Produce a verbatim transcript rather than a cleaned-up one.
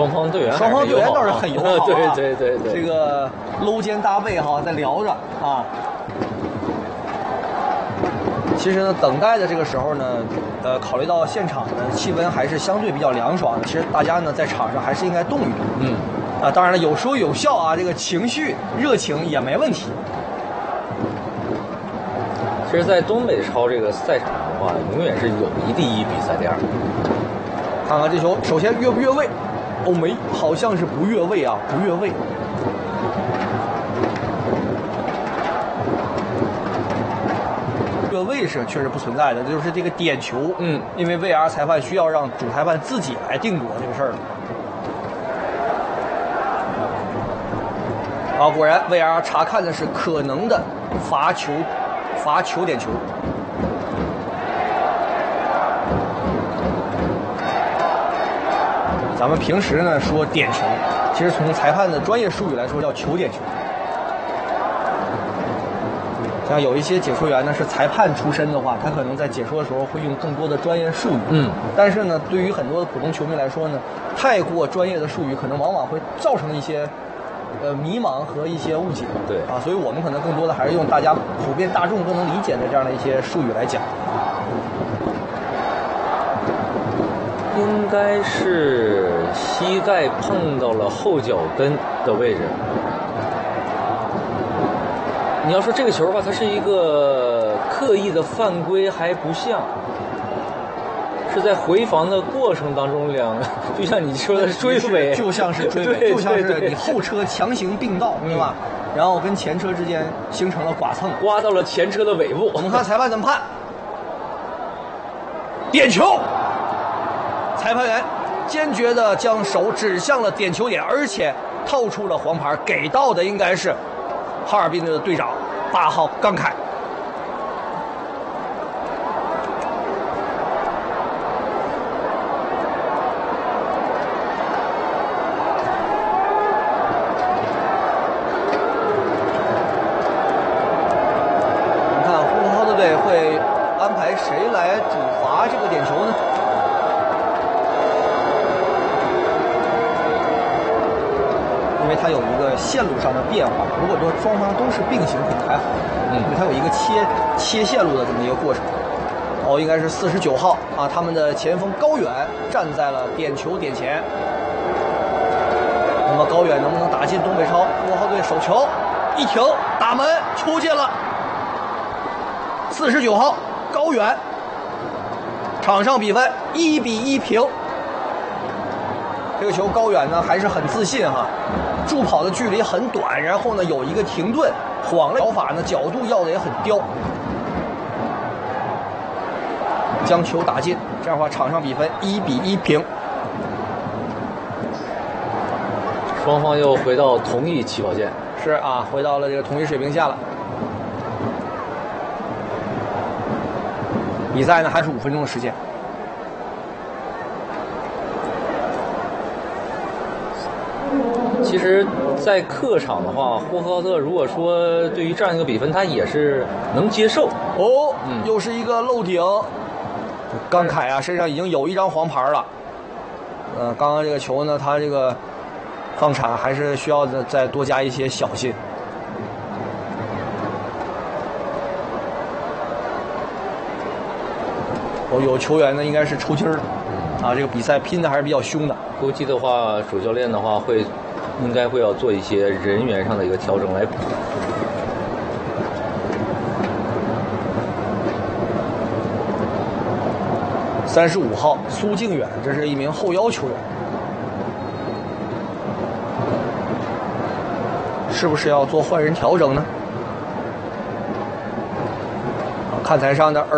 双方队员双方队员倒是很友好、啊， 对对对对， 这个搂肩搭背哈，在聊着啊。其实呢，等待的这个时候呢，呃，考虑到现场的气温还是相对比较凉爽的，其实大家呢在场上还是应该动一动。 嗯。 啊，当然了，有说有笑啊，这个情绪热情也没问题。 其实，在东北超这个赛场的话，永远是友谊第一，比赛第二。 看看这球，首先越不越位？哦，没，好像是不越位啊，不越位。越位是确实不存在的，就是这个点球， 嗯， 因为 V R 裁判需要让主裁判自己来定夺这个事儿。啊，果然 V R 查看的是可能的罚球，罚球点球。咱们平时呢说点球，其实从裁判的专业术语来说叫球点球。像有一些解说员呢是裁判出身的话，他可能在解说的时候会用更多的专业术语。 嗯， 但是呢，对于很多的普通球迷来说呢，太过专业的术语可能往往会造成一些呃迷茫和一些误解。 对啊，所以我们可能更多的还是用大家普遍大众都能理解的这样的一些术语来讲。 应该是膝盖碰到了后脚跟的位置。你要说这个球吧，它是一个刻意的犯规，还不像，是在回防的过程当中，两个就像你说的追尾， 就像是追尾，就像是你后车强行并道，对吧？然后跟前车之间形成了剐蹭， 刮到了前车的尾部。 我们看裁判怎么判，点球。裁判员坚决地将手指向了点球点，而且透出了黄牌，给到的应该是哈尔滨的队长八号刚凯。你看呼和浩特队会安排谁来主罚这个点球呢？因为它有一个线路上的变化，如果说双方都是并行，可能还好，嗯，因为它有一个切切线路的这么一个过程。哦，应该是四十九号啊，他们的前锋高远站在了点球点前。那么高远能不能打进东北超？呼和浩特队手球一停，打门，球进了。四十九号高远，场上比分一比一平。这个球高远呢还是很自信哈，助跑的距离很短，然后呢有一个停顿，晃了脚法呢角度要的也很刁，将球打进，这样的话场上比分一比一平。 双方又回到同一起跑线， 是啊，回到了这个同一水平线了。比赛呢还是五分钟的时间。 其实，在客场的话，呼和浩特如果说对于这样一个比分，他也是能接受。 哦，嗯、又是一个漏顶。刚凯啊，身上已经有一张黄牌了。呃，刚刚这个球呢，他这个放铲还是需要再多加一些小心。哦，有球员呢，应该是抽筋儿啊，这个比赛拼的还是比较凶的。 估计的话，主教练的话会。应该会要做一些人员上的一个调整来补。 三十五号苏靖远，这是一名后腰球员，是不是要做换人调整呢？看台上的二。